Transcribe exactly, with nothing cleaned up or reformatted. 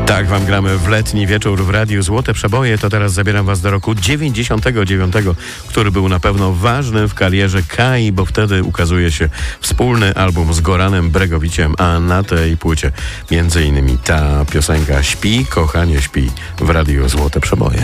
Tak wam gramy w letni wieczór w Radiu Złote Przeboje. To teraz zabieram was do roku dziewięćdziesiątego dziewiątego, który był na pewno ważny w karierze Kai, bo wtedy ukazuje się wspólny album z Goranem Bregowiciem, a na tej płycie między innymi ta piosenka Śpi, kochanie, śpi w Radiu Złote Przeboje.